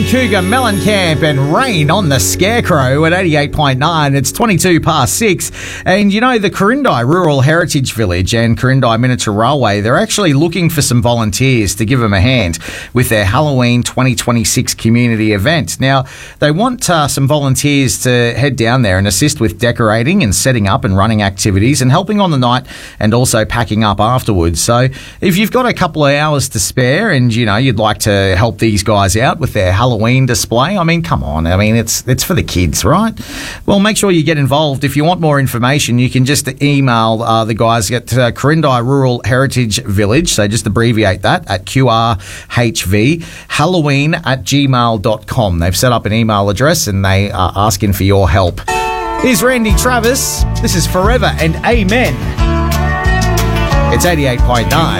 Cougar, Mellencamp and Rain on the Scarecrow at 88.9. It's 22 past 6. And you know, the Corindai Rural Heritage Village and Corindai Miniature Railway, they're actually looking for some volunteers to give them a hand with their Halloween 2026 community event. Now, they want some volunteers to head down there and assist with decorating and setting up and running activities and helping on the night and also packing up afterwards. So if you've got a couple of hours to spare and, you know, you'd like to help these guys out with their Halloween display, I mean, come on. I mean, it's for the kids, right? Well, make sure you get involved. If you want more information, you can just email the guys at Corindai Rural Heritage Village, so just abbreviate that at QRHV, halloween@gmail.com. They've set up an email address and they are asking for your help. Here's Randy Travis. This is Forever and Amen. It's 88.9.